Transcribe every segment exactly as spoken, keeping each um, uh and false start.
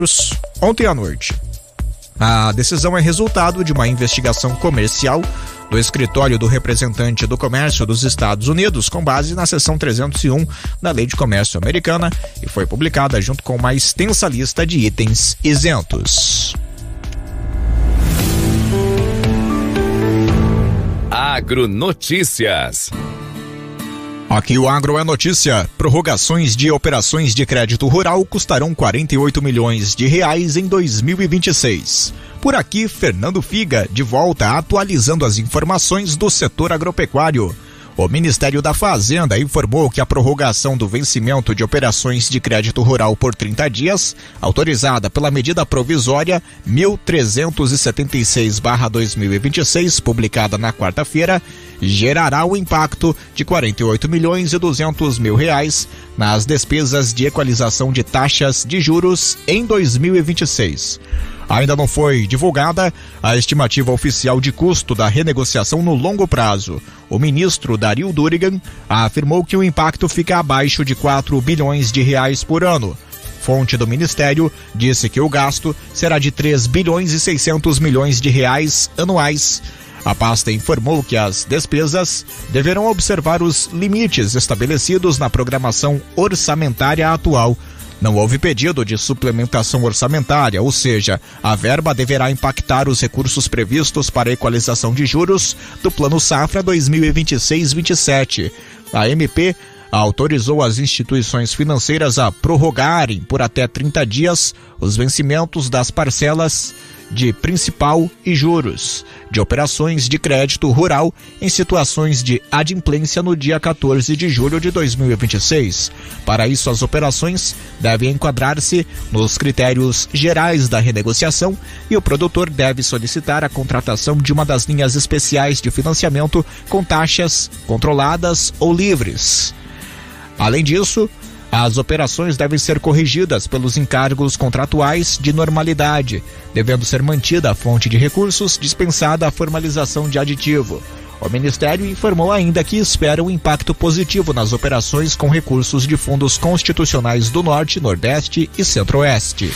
ontem à noite. A decisão é resultado de uma investigação comercial do escritório do representante do comércio dos Estados Unidos, com base na seção trezentos e um da Lei de Comércio Americana, e foi publicada junto com uma extensa lista de itens isentos. Agronotícias. Aqui o Agro é notícia. Prorrogações de operações de crédito rural custarão quarenta e oito milhões de reais em dois mil e vinte e seis. Por aqui, Fernando Figa, de volta atualizando as informações do setor agropecuário. O Ministério da Fazenda informou que a prorrogação do vencimento de operações de crédito rural por trinta dias, autorizada pela medida provisória mil trezentos e setenta e seis barra dois mil e vinte e seis, publicada na quarta-feira, gerará o impacto de quarenta e oito milhões e duzentos mil reais nas despesas de equalização de taxas de juros em dois mil e vinte e seis. Ainda não foi divulgada a estimativa oficial de custo da renegociação no longo prazo. O ministro Dario Durigan afirmou que o impacto fica abaixo de quatro bilhões de reais por ano. Fonte do ministério disse que o gasto será de três bilhões e seiscentos milhões de reais anuais. A pasta informou que as despesas deverão observar os limites estabelecidos na programação orçamentária atual. Não houve pedido de suplementação orçamentária, ou seja, a verba deverá impactar os recursos previstos para a equalização de juros do Plano Safra dois mil e vinte e seis vinte e sete. A M P autorizou as instituições financeiras a prorrogarem por até trinta dias os vencimentos das parcelas de principal e juros de operações de crédito rural em situações de adimplência no dia quatorze de julho de dois mil e vinte e seis. Para isso, as operações devem enquadrar-se nos critérios gerais da renegociação e o produtor deve solicitar a contratação de uma das linhas especiais de financiamento com taxas controladas ou livres. Além disso, as operações devem ser corrigidas pelos encargos contratuais de normalidade, devendo ser mantida a fonte de recursos dispensada a formalização de aditivo. O Ministério informou ainda que espera um impacto positivo nas operações com recursos de fundos constitucionais do Norte, Nordeste e Centro-Oeste.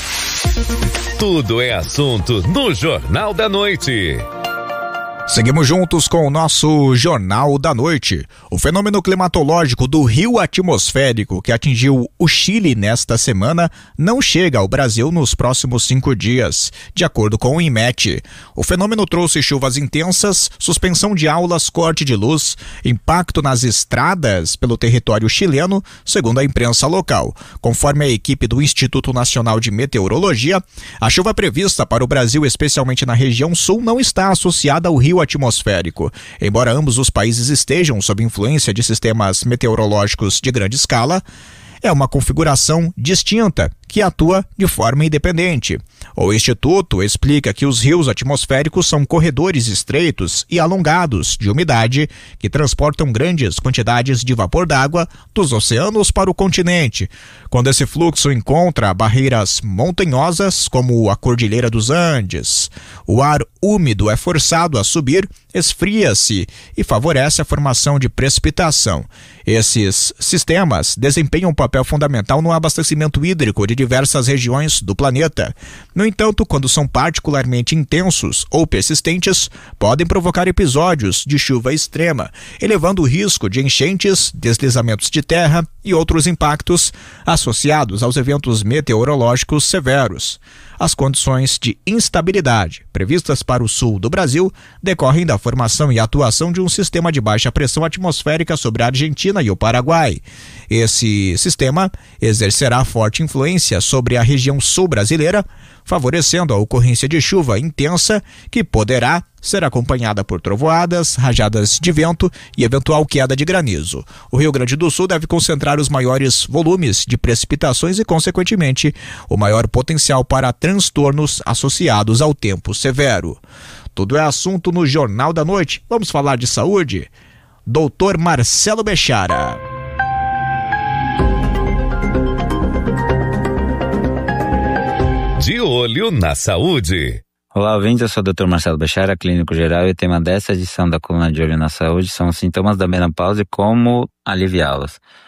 Tudo é assunto no Jornal da Noite. Seguimos juntos com o nosso Jornal da Noite. O fenômeno climatológico do rio atmosférico que atingiu o Chile nesta semana não chega ao Brasil nos próximos cinco dias, de acordo com o INMET. O fenômeno trouxe chuvas intensas, suspensão de aulas, corte de luz, impacto nas estradas pelo território chileno, segundo a imprensa local. Conforme a equipe do Instituto Nacional de Meteorologia, a chuva prevista para o Brasil, especialmente na região sul, não está associada ao rio atmosférico. Embora ambos os países estejam sob influência de sistemas meteorológicos de grande escala, é uma configuração distinta que atua de forma independente. O Instituto explica que os rios atmosféricos são corredores estreitos e alongados de umidade que transportam grandes quantidades de vapor d'água dos oceanos para o continente. Quando esse fluxo encontra barreiras montanhosas, como a Cordilheira dos Andes, o ar úmido é forçado a subir, esfria-se e favorece a formação de precipitação. Esses sistemas desempenham um papel fundamental no abastecimento hídrico de diversas regiões do planeta. No entanto, quando são particularmente intensos ou persistentes, podem provocar episódios de chuva extrema, elevando o risco de enchentes, deslizamentos de terra e outros impactos associados aos eventos meteorológicos severos. As condições de instabilidade previstas para o sul do Brasil decorrem da formação e atuação de um sistema de baixa pressão atmosférica sobre a Argentina e o Paraguai. Esse sistema exercerá forte influência sobre a região sul brasileira, favorecendo a ocorrência de chuva intensa que poderá ser acompanhada por trovoadas, rajadas de vento e eventual queda de granizo. O Rio Grande do Sul deve concentrar os maiores volumes de precipitações e, consequentemente, o maior potencial para transtornos associados ao tempo severo. Tudo é assunto no Jornal da Noite. Vamos falar de saúde? doutor Marcelo Bechara. De olho na saúde. Olá, ouvintes, eu sou o doutor Marcelo Bechara, clínico geral, e o tema dessa edição da coluna de Olho na Saúde são os sintomas da menopausa e como aliviá-los.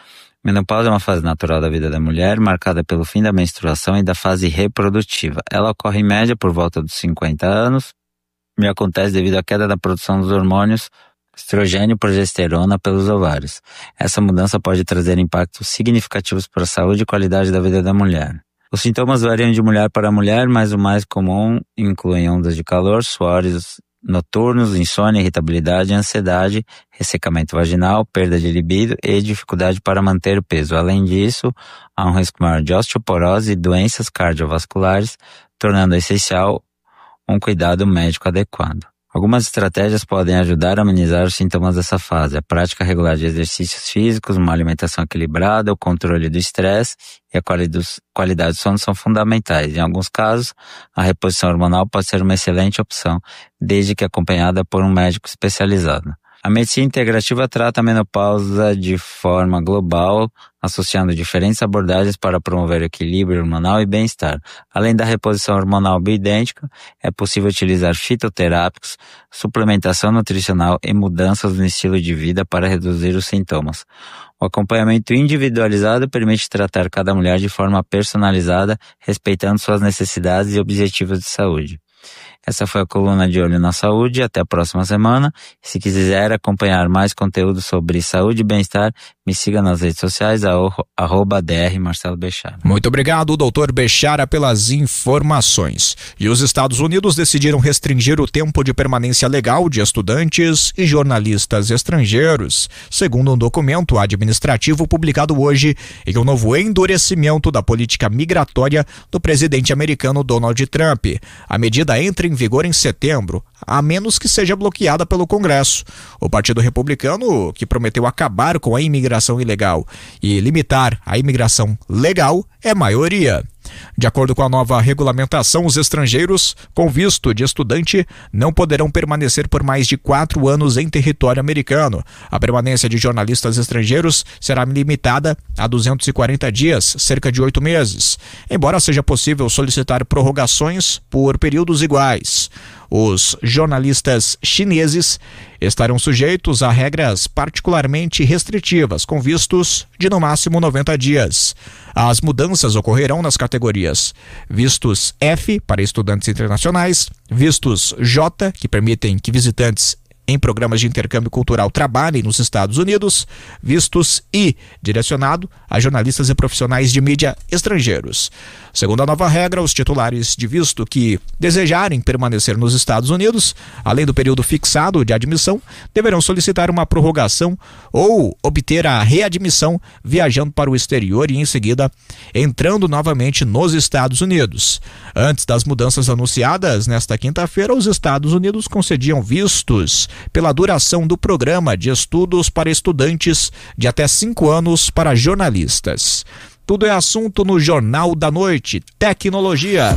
Menopausa é uma fase natural da vida da mulher, marcada pelo fim da menstruação e da fase reprodutiva. Ela ocorre em média por volta dos cinquenta anos e acontece devido à queda da produção dos hormônios estrogênio e progesterona pelos ovários. Essa mudança pode trazer impactos significativos para a saúde e qualidade da vida da mulher. Os sintomas variam de mulher para mulher, mas o mais comum incluem ondas de calor, suores noturnos, insônia, irritabilidade, ansiedade, ressecamento vaginal, perda de libido e dificuldade para manter o peso. Além disso, há um risco maior de osteoporose e doenças cardiovasculares, tornando essencial um cuidado médico adequado. Algumas estratégias podem ajudar a amenizar os sintomas dessa fase. A prática regular de exercícios físicos, uma alimentação equilibrada, o controle do estresse e a qualidade do sono são fundamentais. Em alguns casos, a reposição hormonal pode ser uma excelente opção, desde que acompanhada por um médico especializado. A medicina integrativa trata a menopausa de forma global, associando diferentes abordagens para promover equilíbrio hormonal e bem-estar. Além da reposição hormonal bioidêntica, é possível utilizar fitoterápicos, suplementação nutricional e mudanças no estilo de vida para reduzir os sintomas. O acompanhamento individualizado permite tratar cada mulher de forma personalizada, respeitando suas necessidades e objetivos de saúde. Essa foi a coluna de Olho na Saúde. Até a próxima semana. Se quiser acompanhar mais conteúdo sobre saúde e bem-estar, me siga nas redes sociais, arroba dr Marcelo Bechara. Muito obrigado, doutor Bechara, pelas informações. E os Estados Unidos decidiram restringir o tempo de permanência legal de estudantes e jornalistas estrangeiros, segundo um documento administrativo publicado hoje em um novo endurecimento da política migratória do presidente americano Donald Trump. A medida entra em vigor em setembro, a menos que seja bloqueada pelo Congresso. O Partido Republicano, que prometeu acabar com a imigração ilegal e limitar a imigração legal, é maioria. De acordo com a nova regulamentação, os estrangeiros com visto de estudante não poderão permanecer por mais de quatro anos em território americano. A permanência de jornalistas estrangeiros será limitada a duzentos e quarenta dias, cerca de oito meses, embora seja possível solicitar prorrogações por períodos iguais. Os jornalistas chineses estarão sujeitos a regras particularmente restritivas, com vistos de no máximo noventa dias. As mudanças ocorrerão nas categorias vistos F para estudantes internacionais, vistos J, que permitem que visitantes em programas de intercâmbio cultural trabalhem nos Estados Unidos, vistos I, direcionado a jornalistas e profissionais de mídia estrangeiros. Segundo a nova regra, os titulares de visto que desejarem permanecer nos Estados Unidos, além do período fixado de admissão, deverão solicitar uma prorrogação ou obter a readmissão viajando para o exterior e, em seguida, entrando novamente nos Estados Unidos. Antes das mudanças anunciadas nesta quinta-feira, os Estados Unidos concediam vistos pela duração do programa de estudos para estudantes de até cinco anos para jornalistas. Tudo é assunto no Jornal da Noite. Tecnologia.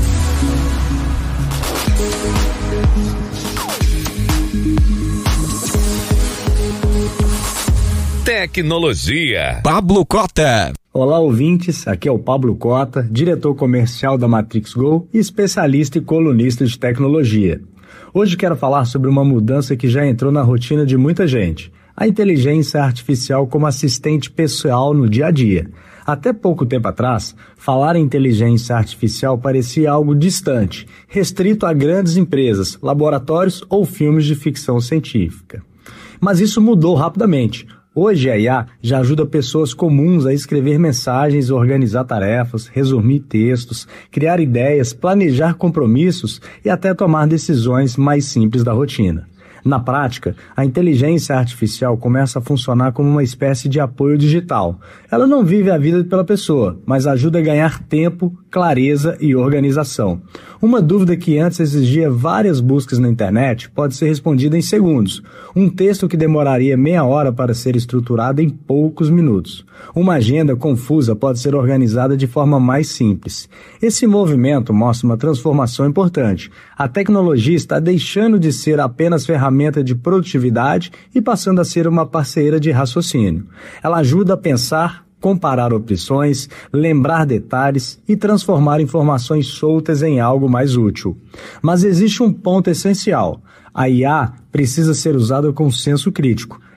Tecnologia. Pablo Cota. Olá, ouvintes, aqui é o Pablo Cota, diretor comercial da Matrix Go e especialista e colunista de tecnologia. Hoje quero falar sobre uma mudança que já entrou na rotina de muita gente, a inteligência artificial como assistente pessoal no dia a dia. Até pouco tempo atrás, falar em inteligência artificial parecia algo distante, restrito a grandes empresas, laboratórios ou filmes de ficção científica. Mas isso mudou rapidamente. Hoje a I A já ajuda pessoas comuns a escrever mensagens, organizar tarefas, resumir textos, criar ideias, planejar compromissos e até tomar decisões mais simples da rotina. Na prática, a inteligência artificial começa a funcionar como uma espécie de apoio digital. Ela não vive a vida pela pessoa, mas ajuda a ganhar tempo, clareza e organização. Uma dúvida que antes exigia várias buscas na internet pode ser respondida em segundos. Um texto que demoraria meia hora para ser estruturado em poucos minutos. Uma agenda confusa pode ser organizada de forma mais simples. Esse movimento mostra uma transformação importante. A tecnologia está deixando de ser apenas ferramenta de produtividade e passando a ser uma parceira de raciocínio. Ela ajuda a pensar, comparar opções, lembrar detalhes e transformar informações soltas em algo mais útil. Mas existe um ponto essencial. A I A precisa ser usada com senso crítico.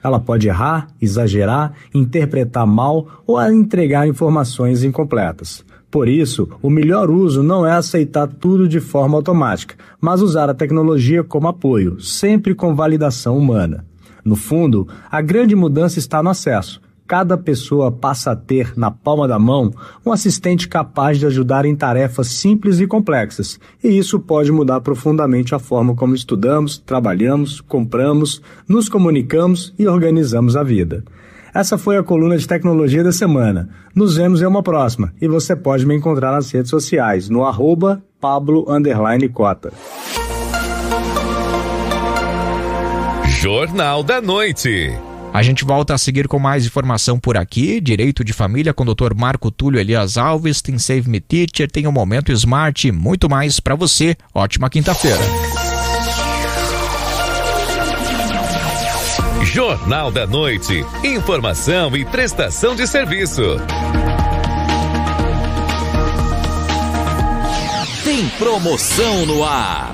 Ela pode errar, exagerar, interpretar mal ou entregar informações incompletas. Por isso, o melhor uso não é aceitar tudo de forma automática, mas usar a tecnologia como apoio, sempre com validação humana. No fundo, a grande mudança está no acesso. Cada pessoa passa a ter, na palma da mão, um assistente capaz de ajudar em tarefas simples e complexas, e isso pode mudar profundamente a forma como estudamos, trabalhamos, compramos, nos comunicamos e organizamos a vida. Essa foi a coluna de tecnologia da semana. Nos vemos em uma próxima, e você pode me encontrar nas redes sociais, no arroba Pablo underline Cota. Jornal da Noite. A gente volta a seguir com mais informação por aqui. Direito de Família com o doutor Marco Túlio Elias Alves, tem Save Me Teacher, tem o Momento Smart e muito mais para você. Ótima quinta-feira. Jornal da Noite. Informação e prestação de serviço. Tem promoção no ar.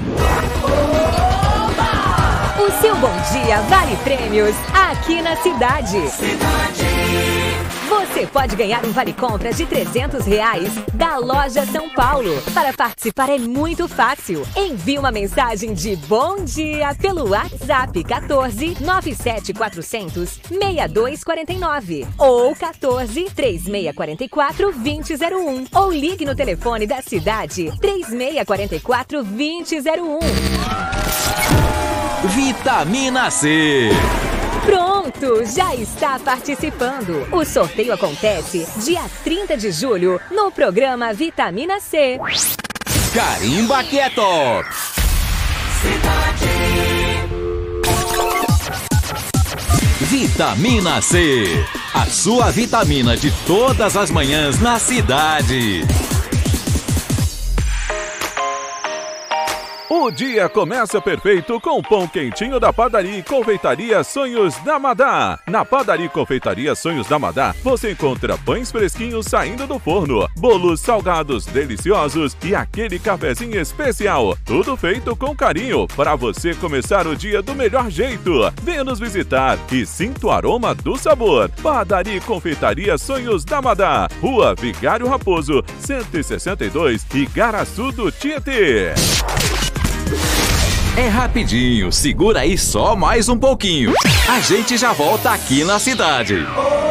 O seu bom dia vale prêmios aqui na cidade. Cidade. Você pode ganhar um vale-compra de trezentos reais da Loja São Paulo. Para participar é muito fácil. Envie uma mensagem de bom dia pelo WhatsApp quatorze, nove sete quatro zero zero, seis dois quatro nove ou quatorze, três seis quatro quatro, dois zero zero um ou ligue no telefone da cidade três seis quatro quatro, dois zero um. Vitamina C. Pronto, já está participando. O sorteio acontece dia trinta de julho no programa Vitamina C. Carimba Quieto. Cidade. Vitamina C. A sua vitamina de todas as manhãs na cidade. O dia começa perfeito com o pão quentinho da Padaria e Confeitaria Sonhos da Madá. Na Padaria e Confeitaria Sonhos da Madá, você encontra pães fresquinhos saindo do forno, bolos salgados deliciosos e aquele cafezinho especial. Tudo feito com carinho para você começar o dia do melhor jeito. Venha nos visitar e sinta o aroma do sabor. Padaria e Confeitaria Sonhos da Madá, Rua Vigário Raposo, cento e sessenta e dois, Igaraçu do Tietê. É rapidinho, segura aí só mais um pouquinho. A gente já volta aqui na cidade.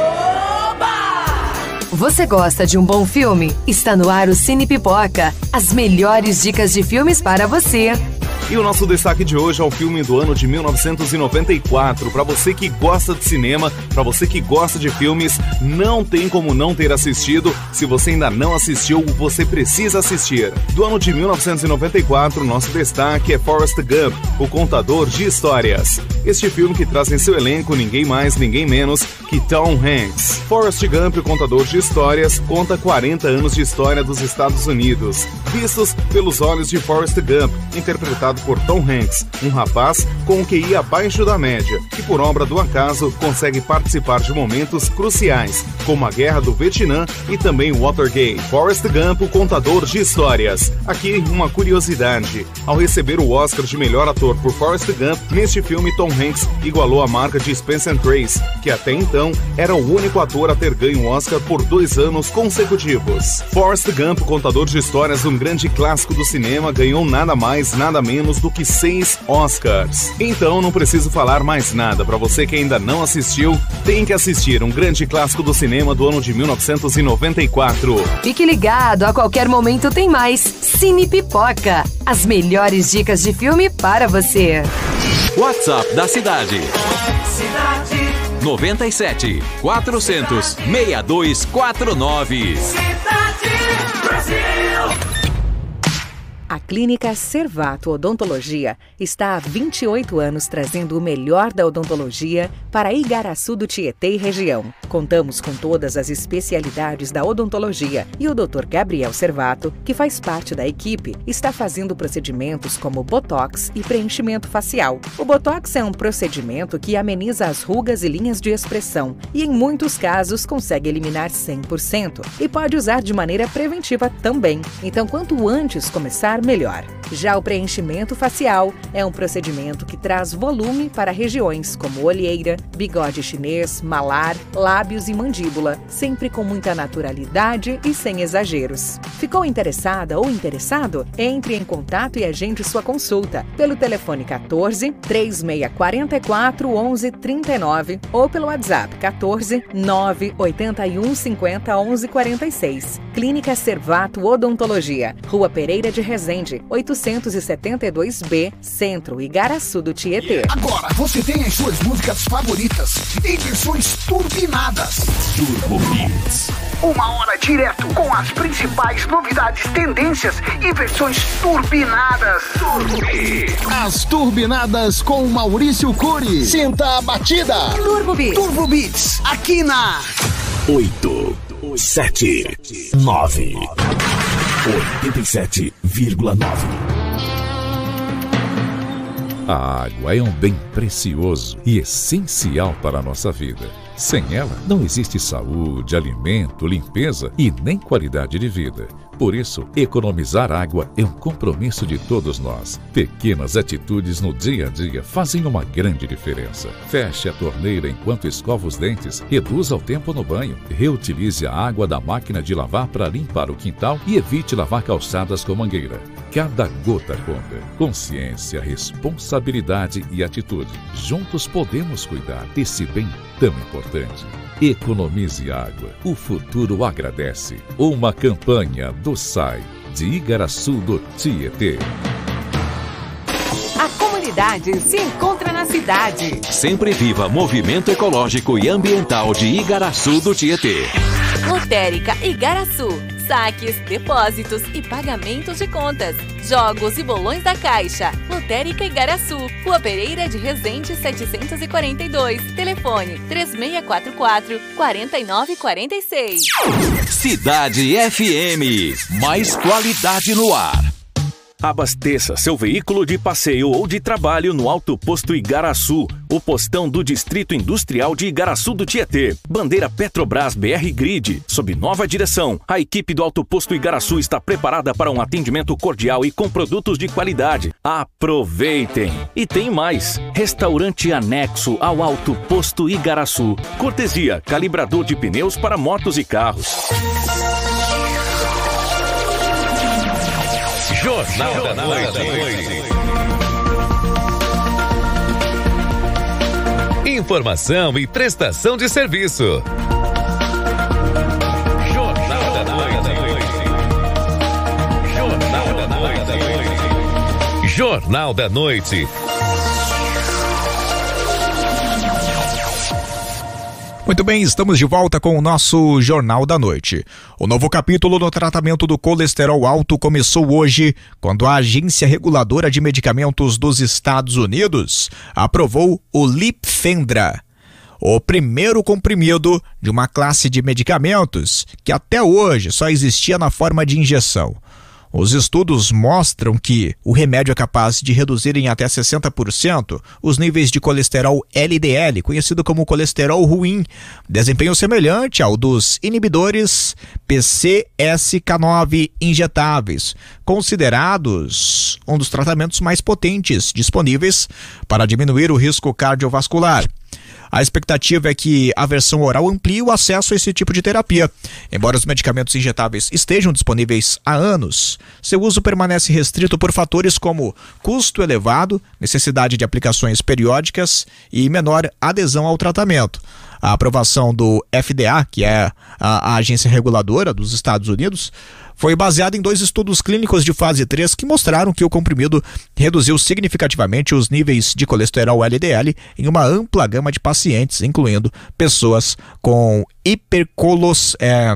Você gosta de um bom filme? Está no ar o Cine Pipoca. As melhores dicas de filmes para você. E o nosso destaque de hoje é o filme do ano de mil novecentos e noventa e quatro. Para você que gosta de cinema, para você que gosta de filmes, não tem como não ter assistido. Se você ainda não assistiu, você precisa assistir. Do ano de mil novecentos e noventa e quatro, nosso destaque é Forrest Gump, o contador de histórias. Este filme que traz em seu elenco ninguém mais, ninguém menos que Tom Hanks. Forrest Gump, o contador de histórias, conta quarenta anos de história dos Estados Unidos, vistos pelos olhos de Forrest Gump, interpretado por Tom Hanks, um rapaz com um Q I abaixo da média, que por obra do acaso consegue participar de momentos cruciais, como a Guerra do Vietnã e também Watergate. Forrest Gump, o contador de histórias. Aqui uma curiosidade: ao receber o Oscar de melhor ator por Forrest Gump, neste filme Tom Hanks igualou a marca de Spencer Tracy, que até então era o único ator a ter ganho o Oscar por dois anos consecutivos. Forrest Gump, contador de histórias, um grande clássico do cinema, ganhou nada mais, nada menos do que seis Oscars. Então não preciso falar mais nada. Para você que ainda não assistiu, tem que assistir um grande clássico do cinema do ano de mil novecentos e noventa e quatro. Fique ligado, a qualquer momento tem mais Cine Pipoca. As melhores dicas de filme para você. WhatsApp da cidade. Cidade. noventa e sete, quatrocentos, sessenta e dois quarenta e nove. Cidade Brasil. A Clínica Servato Odontologia está há vinte e oito anos trazendo o melhor da odontologia para Igaraçu do Tietê e região. Contamos com todas as especialidades da odontologia e o doutor Gabriel Servato, que faz parte da equipe, está fazendo procedimentos como botox e preenchimento facial. O botox é um procedimento que ameniza as rugas e linhas de expressão e, em muitos casos, consegue eliminar cem por cento e pode usar de maneira preventiva também. Então, quanto antes começar brilhar melhor. Já o preenchimento facial é um procedimento que traz volume para regiões como olheira, bigode chinês, malar, lábios e mandíbula, sempre com muita naturalidade e sem exageros. Ficou interessada ou interessado? Entre em contato e agende sua consulta pelo telefone quatorze, três seis quatro quatro, onze, trinta e nove ou pelo WhatsApp quatorze, nove oito um, cinquenta, onze, quarenta e seis. Clínica Servato Odontologia, Rua Pereira de Resende, oitocentos e setenta e dois B, Centro, Igaraçu do Tietê. Agora você tem as suas músicas favoritas em versões turbinadas. Turbo Hits. Uma hora direto com as principais novidades, tendências e versões turbinadas. Turbo Hits. As turbinadas com Maurício Cury. Sinta a batida. Turbo Beats. Turbo Beats. Aqui na oito, sete, nove, oitenta e sete vírgula nove. A água é um bem precioso e essencial para a nossa vida. Sem ela, não existe saúde, alimento, limpeza e nem qualidade de vida. Por isso, economizar água é um compromisso de todos nós. Pequenas atitudes no dia a dia fazem uma grande diferença. Feche a torneira enquanto escova os dentes, reduza o tempo no banho, reutilize a água da máquina de lavar para limpar o quintal e evite lavar calçadas com mangueira. Cada gota conta. Consciência, responsabilidade e atitude. Juntos podemos cuidar desse bem tão importante. Economize água. O futuro agradece. Uma campanha do S A I de Igaraçu do Tietê. A comunidade se encontra na cidade. Sempre viva Movimento Ecológico e Ambiental de Igaraçu do Tietê. Lotérica Igaraçu. Saques, depósitos e pagamentos de contas. Jogos e bolões da Caixa. Lotérica Igaraçu. Rua Pereira de Resende, setecentos e quarenta e dois. Telefone três seis quatro quatro, quatro nove quatro seis. Cidade F M. Mais qualidade no ar. Abasteça seu veículo de passeio ou de trabalho no Alto Posto Igaraçu, o postão do Distrito Industrial de Igaraçu do Tietê. Bandeira Petrobras B R Grid. Sob nova direção, a equipe do Alto Posto Igaraçu está preparada para um atendimento cordial e com produtos de qualidade. Aproveitem! E tem mais! Restaurante anexo ao Alto Posto Igaraçu. Cortesia, calibrador de pneus para motos e carros. Jornal, Jornal da Noite. Da noite. Informação e prestação de serviço. Jornal da Noite. Jornal da Noite. Jornal da Noite. Muito bem, estamos de volta com o nosso Jornal da Noite. O novo capítulo no tratamento do colesterol alto começou hoje, quando a Agência Reguladora de Medicamentos dos Estados Unidos aprovou o Lipfendra, o primeiro comprimido de uma classe de medicamentos que até hoje só existia na forma de injeção. Os estudos mostram que o remédio é capaz de reduzir em até sessenta por cento os níveis de colesterol L D L, conhecido como colesterol ruim, desempenho semelhante ao dos inibidores P C S K nove injetáveis, considerados um dos tratamentos mais potentes disponíveis para diminuir o risco cardiovascular. A expectativa é que a versão oral amplie o acesso a esse tipo de terapia. Embora os medicamentos injetáveis estejam disponíveis há anos, seu uso permanece restrito por fatores como custo elevado, necessidade de aplicações periódicas e menor adesão ao tratamento. A aprovação do F D A, que é a, a agência reguladora dos Estados Unidos, foi baseada em dois estudos clínicos de fase três que mostraram que o comprimido reduziu significativamente os níveis de colesterol L D L em uma ampla gama de pacientes, incluindo pessoas com hipercolos, é,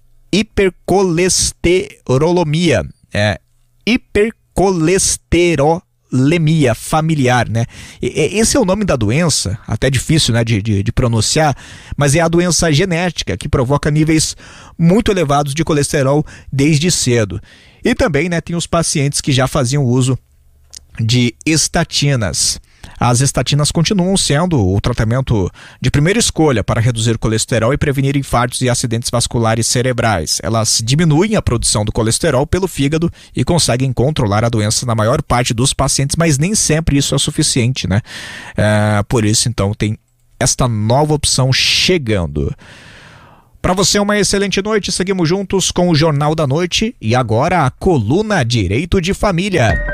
hipercolesterolemia, é, hipercolesterolemia familiar, né? Esse é o nome da doença, até difícil, né, de, de, de pronunciar, mas é a doença genética que provoca níveis muito elevados de colesterol desde cedo. E também, né, tem os pacientes que já faziam uso de estatinas. As estatinas continuam sendo o tratamento de primeira escolha para reduzir o colesterol e prevenir infartos e acidentes vasculares cerebrais. Elas diminuem a produção do colesterol pelo fígado e conseguem controlar a doença na maior parte dos pacientes, mas nem sempre isso é suficiente, né? É, por isso, então, tem esta nova opção chegando. Para você, uma excelente noite. Seguimos juntos com o Jornal da Noite e agora a coluna Direito de Família.